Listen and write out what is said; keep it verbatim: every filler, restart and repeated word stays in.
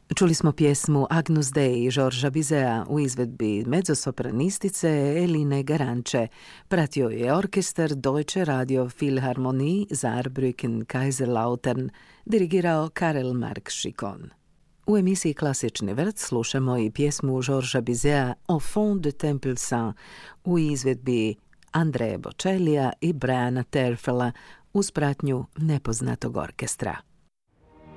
Čuli smo pjesmu Agnus Dei Georgesa Bizea u izvedbi mezzosopranistice Eline Garanče. Pratio je orkestar Deutsche Radio Philharmonie Saarbrücken Kaiserlautern, dirigirao Karel Mark Schikon. U emisiji Klasični vrt slušamo i pjesmu Georgesa Bizea Au fond de Temple Saint u izvedbi Andreja Bocellija i Briana Terfela uz pratnju nepoznatog orkestra.